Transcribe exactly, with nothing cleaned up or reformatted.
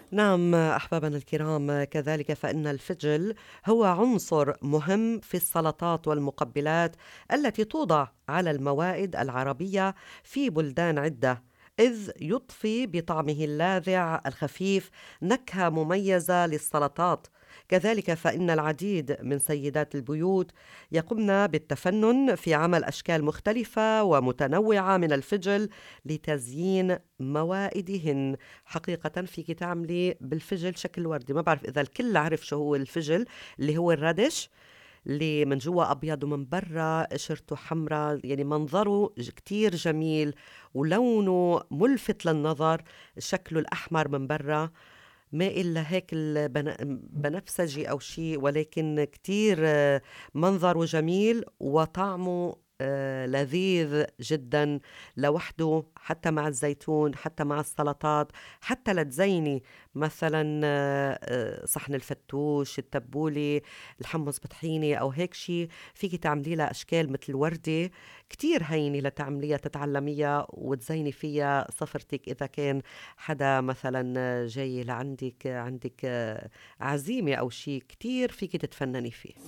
نعم أحبابنا الكرام، كذلك فإن الفجل هو عنصر مهم في السلطات والمقبلات التي توضع على الموائد العربية في بلدان عدة، إذ يضفي بطعمه اللاذع الخفيف نكهة مميزة للسلطات. كذلك فإن العديد من سيدات البيوت يقمن بالتفنن في عمل أشكال مختلفة ومتنوعة من الفجل لتزيين موائدهن. حقيقة فيكِ تعملي بالفجل شكل وردي، ما بعرف إذا الكل عرف شو هو الفجل، اللي هو الرادش اللي من جوا أبيض ومن برا قشرته حمرا، يعني منظره ج- كتير جميل ولونه ملفت للنظر، شكله الأحمر من برا مائل لهيك البنفسجي أو شيء، ولكن كتير آه، منظره جميل وطعمه آه، لذيذ جدا لوحده، حتى مع الزيتون، حتى مع السلطات، حتى لتزيني مثلا آه، آه، صحن الفتوش، التبولة، الحمص بطحينة أو هيك شيء. فيك تعملي لها أشكال مثل وردة كتير هينة لتعمليها تتعلميها وتزيني فيها سفرتك، إذا كان حدا مثلا جاي لعندك عندك عزيمة أو شي كتير فيك تتفنني فيه.